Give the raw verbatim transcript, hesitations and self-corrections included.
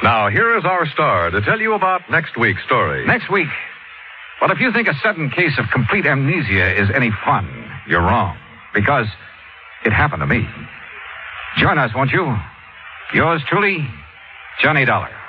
Now, here is our star to tell you about next week's story. Next week? Well, if you think a sudden case of complete amnesia is any fun, you're wrong. Because it happened to me. Join us, won't you? Yours truly, Johnny Dollar.